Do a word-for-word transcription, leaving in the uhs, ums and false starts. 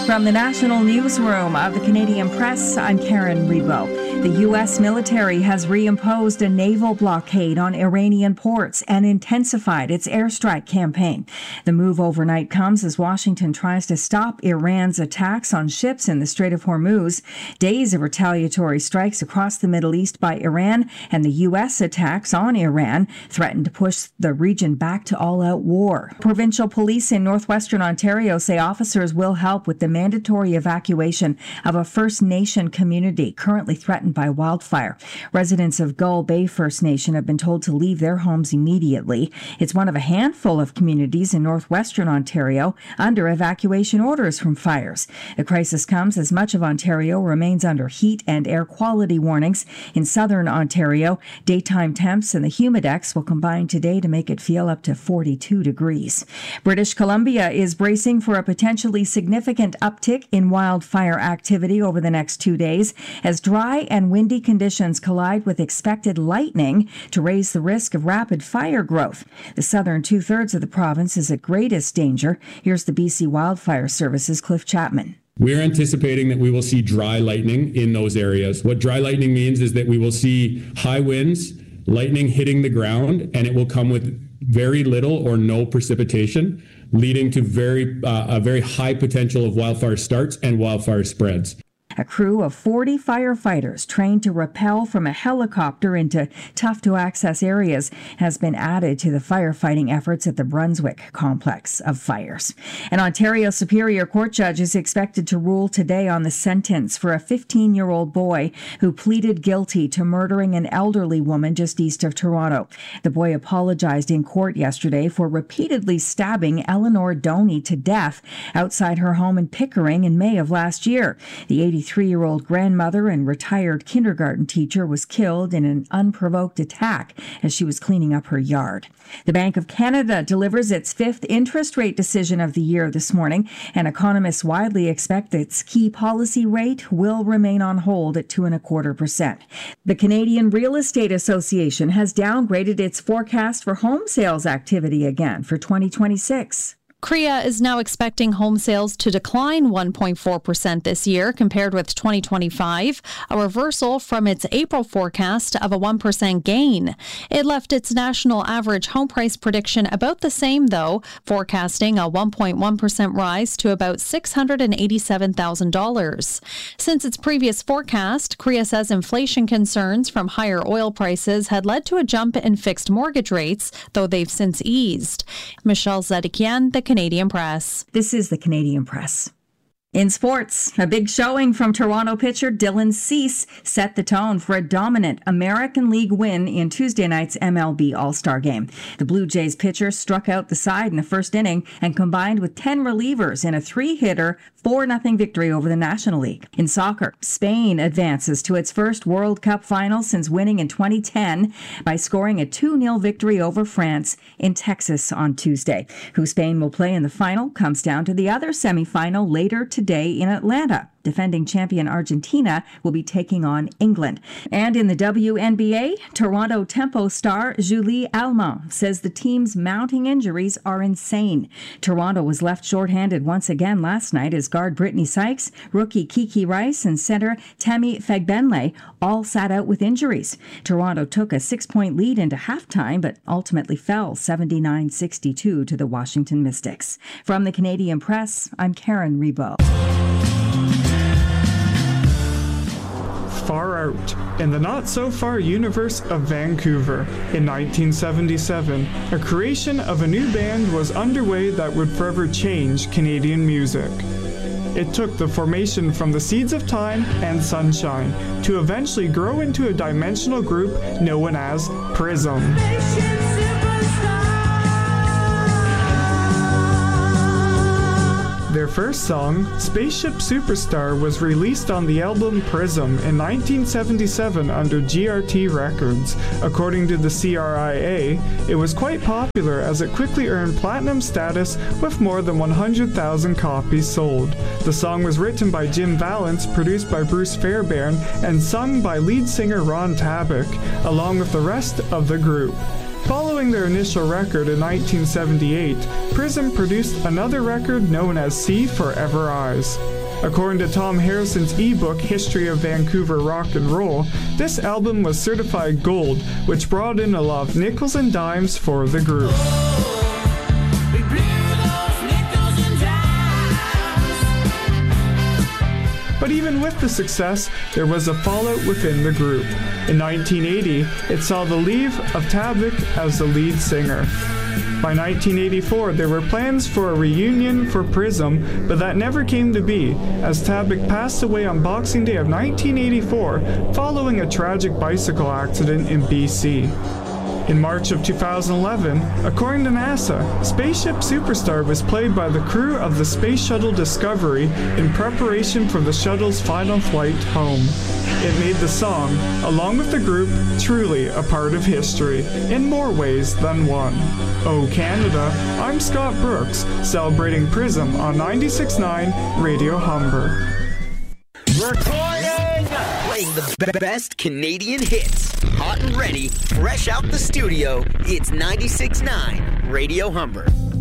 From the National Newsroom of the Canadian Press, I'm Karen Rebo. The U S military has reimposed a naval blockade on Iranian ports and intensified its airstrike campaign. The move overnight comes as Washington tries to stop Iran's attacks on ships in the Strait of Hormuz. Days of retaliatory strikes across the Middle East by Iran and the U S attacks on Iran threaten to push the region back to all-out war. Provincial police in northwestern Ontario say officers will help with the mandatory evacuation of a First Nation community currently threatened by wildfire. Residents of Gull Bay First Nation have been told to leave their homes immediately. It's one of a handful of communities in northwestern Ontario under evacuation orders from fires. The crisis comes as much of Ontario remains under heat and air quality warnings. In southern Ontario, daytime temps and the humidex will combine today to make it feel up to forty-two degrees. British Columbia is bracing for a potentially significant uptick in wildfire activity over the next two days as dry and windy conditions collide with expected lightning to raise the risk of rapid fire growth. The southern two-thirds of the province is at greatest danger. Here's the B C Wildfire Service's Cliff Chapman. We're anticipating that we will see dry lightning in those areas. What dry lightning means is that we will see high winds, lightning hitting the ground, and it will come with very little or no precipitation, leading to very uh, a very high potential of wildfire starts and wildfire spreads. A crew of forty firefighters trained to rappel from a helicopter into tough-to-access areas has been added to the firefighting efforts at the Brunswick complex of fires. An Ontario Superior Court judge is expected to rule today on the sentence for a fifteen-year-old boy who pleaded guilty to murdering an elderly woman just east of Toronto. The boy apologized in court yesterday for repeatedly stabbing Eleanor Doney to death outside her home in Pickering in May of last year. The eighty-three-year-old grandmother and retired kindergarten teacher was killed in an unprovoked attack as she was cleaning up her yard. The Bank of Canada delivers its fifth interest rate decision of the year this morning, and economists widely expect that its key policy rate will remain on hold at two and a quarter percent. The Canadian Real Estate Association has downgraded its forecast for home sales activity again for twenty twenty-six. C R E A is now expecting home sales to decline one point four percent this year compared with twenty twenty-five, a reversal from its April forecast of a one percent gain. It left its national average home price prediction about the same, though, forecasting a one point one percent rise to about six hundred eighty-seven thousand dollars. Since its previous forecast, C R E A says inflation concerns from higher oil prices had led to a jump in fixed mortgage rates, though they've since eased. Michelle Zedekian, the Canadian Press. This is the Canadian Press. In sports, a big showing from Toronto pitcher Dylan Cease set the tone for a dominant American League win in Tuesday night's M L B All-Star Game. The Blue Jays pitcher struck out the side in the first inning and combined with ten relievers in a three-hitter four nothing victory over the National League. In soccer, Spain advances to its first World Cup final since winning in twenty ten by scoring a two nil victory over France in Texas on Tuesday. Who Spain will play in the final comes down to the other semifinal later today. Today in Atlanta. Defending champion Argentina will be taking on England. And in the W N B A, Toronto Tempo star Julie Allemand says the team's mounting injuries are insane. Toronto was left shorthanded once again last night as guard Brittany Sykes, rookie Kiki Rice, and center Tammy Fagbenle all sat out with injuries. Toronto took a six-point lead into halftime, but ultimately fell seventy-nine sixty-two to the Washington Mystics. From the Canadian Press, I'm Karen Rebo. Far Out. In the not-so-far universe of Vancouver, in nineteen seventy-seven, a creation of a new band was underway that would forever change Canadian music. It took the formation from the Seeds of Time and Sunshine to eventually grow into a dimensional group known as Prism. Their first song, Spaceship Superstar, was released on the album Prism in nineteen seventy-seven under G R T Records. According to the C R I A, it was quite popular as it quickly earned platinum status with more than one hundred thousand copies sold. The song was written by Jim Vallance, produced by Bruce Fairbairn, and sung by lead singer Ron Tabak, along with the rest of the group. Following their initial record in nineteen seventy-eight, Prism produced another record known as C Forever Eyes. According to Tom Harrison's ebook History of Vancouver Rock and Roll, this album was certified gold, which brought in a lot of nickels and dimes for the group. But even with the success, there was a fallout within the group. In nineteen eighty, it saw the leave of Tabak as the lead singer. By nineteen eighty-four, there were plans for a reunion for Prism, but that never came to be, as Tabak passed away on Boxing Day of nineteen eighty-four following a tragic bicycle accident in B C. In March of two thousand eleven, according to NASA, Spaceship Superstar was played by the crew of the Space Shuttle Discovery in preparation for the shuttle's final flight home. It made the song, along with the group, truly a part of history, in more ways than one. Oh Canada, I'm Scott Brooks, celebrating Prism on ninety-six point nine Radio Humber. Recording! Playing the be- best Canadian hits. Hot and ready, fresh out the studio, it's ninety-six point nine Radio Humber.